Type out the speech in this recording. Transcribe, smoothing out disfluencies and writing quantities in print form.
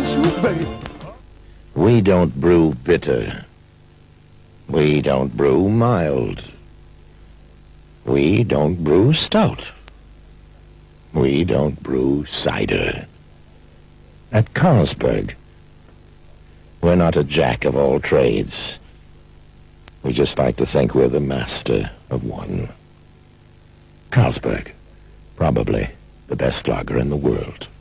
soup, baby. We don't brew bitter. We don't brew mild. We don't brew stout. We don't brew cider. At Carlsberg, we're not a jack of all trades. We just like to think we're the master of one. Carlsberg, probably the best lager in the world.